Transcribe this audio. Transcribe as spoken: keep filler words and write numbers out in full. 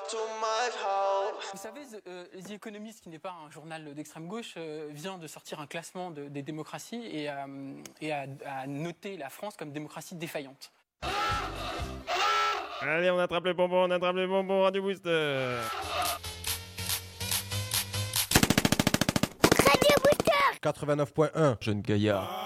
Vous savez, euh, The Economist, qui n'est pas un journal d'extrême gauche, euh, vient de sortir un classement de, des démocraties et, euh, et a, a noté la France comme démocratie défaillante. Allez, on attrape le bonbon, on attrape le bonbon, Radio Booster. Radio Booster quatre-vingt-neuf point un, Jeune Gaillard.